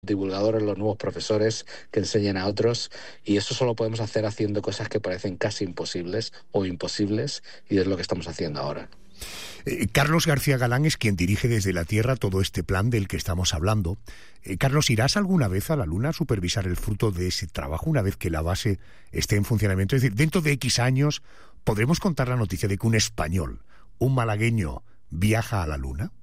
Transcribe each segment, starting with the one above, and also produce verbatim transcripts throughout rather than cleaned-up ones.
divulgadores, los nuevos profesores que enseñan a otros, y eso solo podemos hacer haciendo cosas que parecen casi imposibles o imposibles, y es lo que estamos haciendo ahora. Eh, Carlos García Galán es quien dirige desde la Tierra todo este plan del que estamos hablando. Eh, Carlos, ¿irás alguna vez a la Luna a supervisar el fruto de ese trabajo una vez que la base esté en funcionamiento? Es decir, dentro de X años, ¿podremos contar la noticia de que un español, un malagueño, viaja a la Luna?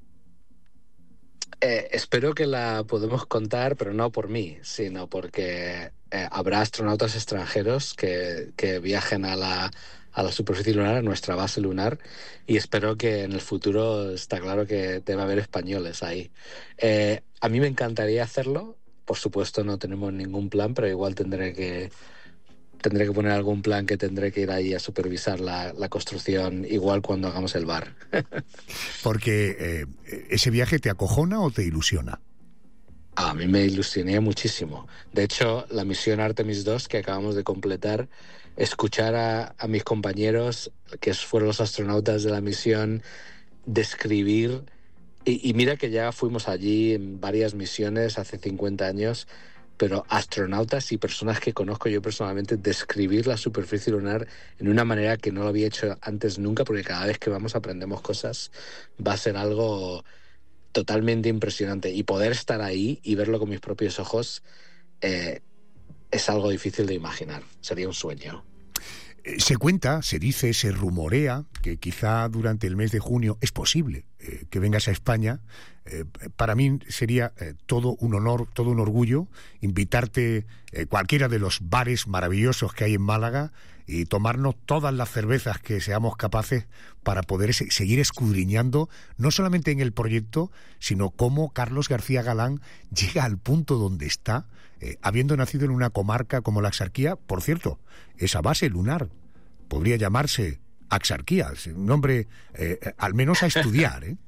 Eh, espero que la podemos contar, pero no por mí, sino porque eh, habrá astronautas extranjeros que, que viajen a la, a la superficie lunar, a nuestra base lunar, y espero que en el futuro, está claro que debe haber españoles ahí. Eh, a mí me encantaría hacerlo, por supuesto no tenemos ningún plan, pero igual tendré que... Tendré que poner algún plan que tendré que ir ahí a supervisar la, la construcción, igual cuando hagamos el bar. Porque eh, ¿ese viaje te acojona o te ilusiona? A mí me ilusioné muchísimo. De hecho, la misión Artemis dos que acabamos de completar, escuchar a, a mis compañeros, que fueron los astronautas de la misión, describir... Y, y mira que ya fuimos allí en varias misiones hace cincuenta años, pero astronautas y personas que conozco yo personalmente, describir la superficie lunar en una manera que no lo había hecho antes nunca, porque cada vez que vamos aprendemos cosas, va a ser algo totalmente impresionante. Y poder estar ahí y verlo con mis propios ojos eh, es algo difícil de imaginar. Sería un sueño. Se cuenta, se dice, se rumorea que quizá durante el mes de junio es posible eh, que vengas a España. Eh, para mí sería eh, todo un honor, todo un orgullo invitarte a eh, cualquiera de los bares maravillosos que hay en Málaga y tomarnos todas las cervezas que seamos capaces para poder se- seguir escudriñando no solamente en el proyecto, sino cómo Carlos García Galán llega al punto donde está, eh, habiendo nacido en una comarca como la Axarquía. Por cierto, esa base lunar podría llamarse Axarquía, un nombre eh, al menos a estudiar, ¿eh?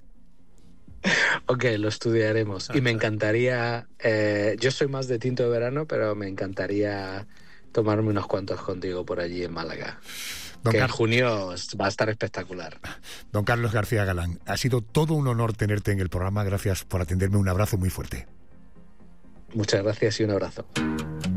Ok, lo estudiaremos. Y me encantaría... Eh, yo soy más de tinto de verano, pero me encantaría tomarme unos cuantos contigo por allí en Málaga. Don que Car- en junio va a estar espectacular. Don Carlos García Galán, ha sido todo un honor tenerte en el programa. Gracias por atenderme. Un abrazo muy fuerte. Muchas gracias y un abrazo.